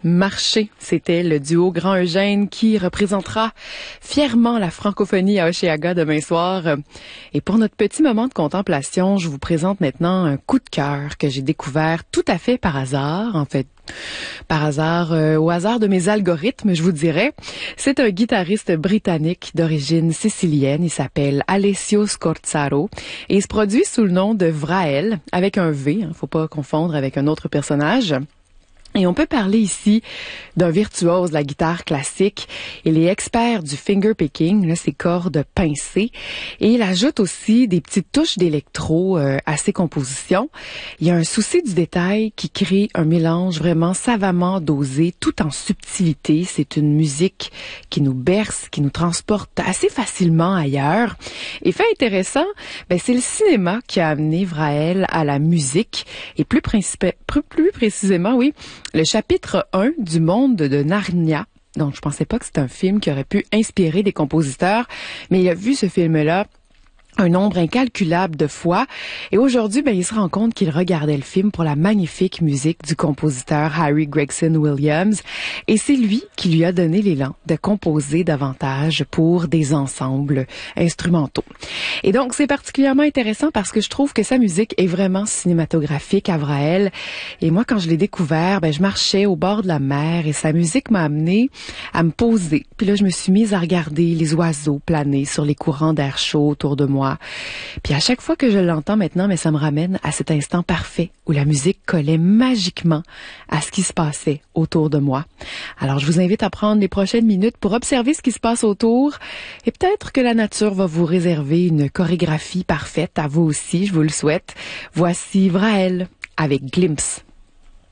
Marché, c'était le duo Grand Eugène qui représentera fièrement la francophonie à Hochelaga demain soir. Et pour notre petit moment de contemplation, je vous présente maintenant un coup de cœur que j'ai découvert tout à fait par hasard, en fait. Par hasard, au hasard de mes algorithmes, je vous dirais. C'est un guitariste britannique d'origine sicilienne. Il s'appelle Alessio Scorzaro et il se produit sous le nom de Vrael, avec un V, faut pas confondre avec un autre personnage. Et on peut parler ici d'un virtuose de la guitare classique. Il est expert du fingerpicking, ses cordes pincées. Et il ajoute aussi des petites touches d'électro à ses compositions. Il y a un souci du détail qui crée un mélange vraiment savamment dosé, tout en subtilité. C'est une musique qui nous berce, qui nous transporte assez facilement ailleurs. Et fait intéressant, c'est le cinéma qui a amené Vrael à la musique. Et plus précisément, le chapitre 1 du monde de Narnia. Donc, je pensais pas que c'était un film qui aurait pu inspirer des compositeurs, mais il a vu ce film-là un nombre incalculable de fois. Et aujourd'hui, il se rend compte qu'il regardait le film pour la magnifique musique du compositeur Harry Gregson Williams. Et c'est lui qui lui a donné l'élan de composer davantage pour des ensembles instrumentaux. Et donc, c'est particulièrement intéressant parce que je trouve que sa musique est vraiment cinématographique à Vrael. Et moi, quand je l'ai découvert, je marchais au bord de la mer et sa musique m'a amené à me poser. Puis là, je me suis mise à regarder les oiseaux planer sur les courants d'air chaud autour de moi. Puis à chaque fois que je l'entends maintenant, ça me ramène à cet instant parfait où la musique collait magiquement à ce qui se passait autour de moi. Alors je vous invite à prendre les prochaines minutes pour observer ce qui se passe autour et peut-être que la nature va vous réserver une chorégraphie parfaite à vous aussi, je vous le souhaite. Voici Vrael avec Glimpse.